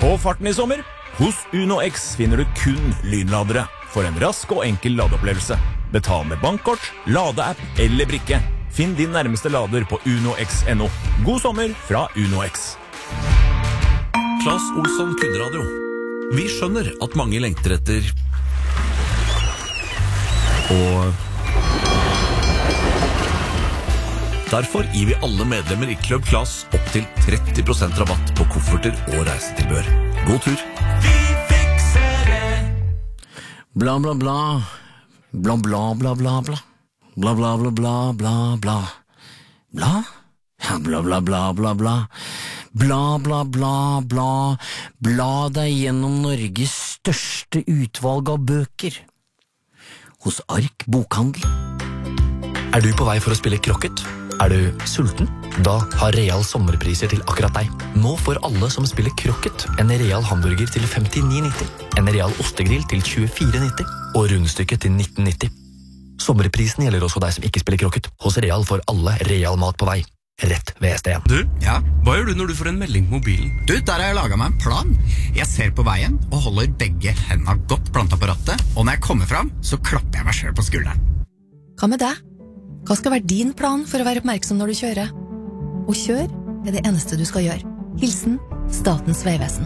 Få farten i sommer. Hos Uno X finner du kun lynladere for en rask og enkel ladeopplevelse. Betal med bankkort, ladeapp eller brikke. Finn din nærmeste lader på unox.no. God sommer fra Uno X. Claes Olsson Kundradio. Vi skjønner at mange lengter etter og derfor gir vi alle medlemmer i Club Claes opp til 30% rabatt på kofferter og reisetilbør. God tur! Vi fikser det! Bla bla bla. Bla bla bla bla bla. Bla bla bla bla bla bla. Bla? Ja, bla bla bla bla bla. Bla bla bla bla. Bla deg gjennom Norges største utvalg av bøker. Hos Ark Bokhandel. Er du på vei for å spille krokket? Er du sulten? Da har Real sommerpriser til akkurat deg. Nå får alle som spiller krokket en Real hamburger til 59,90, en Real ostegrill til 24,90 og rundstykket til 19,90. Sommerprisen gjelder også deg som ikke spiller krokket. Hos Real får alle Real mat på vei. Rett ved STN. Du, hva gjør du når du får en melding på mobilen? Du, der har jeg laget meg en plan. Jeg ser på veien og holder begge hendene godt plantet på rattet, og når jeg kommer fram, så klapper jeg meg selv på skulderen. Hva med deg? Hva skal være din plan for å være oppmerksom når du kjører? Å kjøre er det eneste du skal gjøre. Hilsen Statens vegvesen.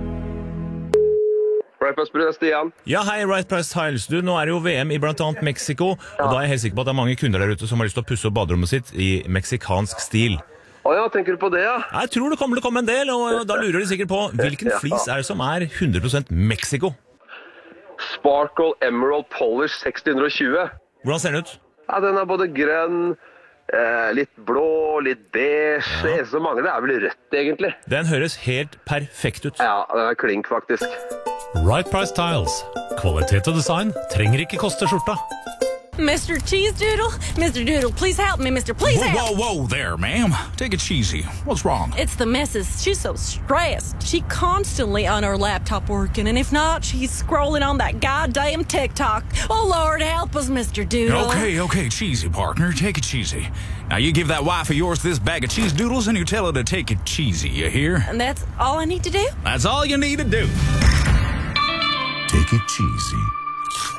Right Price Tiles, Stian. Ja, hei, Right Price Tiles. Du, nå er det jo VM i blant annet Mexico, og da er jeg helt sikker på at det er mange kunder der ute som har lyst til å pusse opp baderommet sitt i meksikansk stil. Ja, tenker du på det, ja? Jeg tror det kommer til å komme en del, og da lurer de sikkert på hvilken flis er det som er 100% Mexico? Sparkle Emerald Polish 620. Hvordan ser den ut? Ja, den er både grønn, litt blå, litt beige. Det er så mange, det er vel rødt egentlig. Den høres helt perfekt ut. Ja, den er klink faktisk. Right Price Tiles. Kvalitet og design trenger ikke koste skjorta. Mr. Cheese Doodle? Mr. Doodle, please help me, Mr. Please help! Whoa there, ma'am. Take it cheesy. What's wrong? It's the missus. She's so stressed. She constantly on her laptop working, and if not, she's scrolling on that goddamn TikTok. Oh, Lord, help us, Mr. Doodle. Okay, cheesy, partner. Take it cheesy. Now, you give that wife of yours this bag of cheese doodles, and you tell her to take it cheesy, you hear? And that's all I need to do? That's all you need to do. Take it cheesy.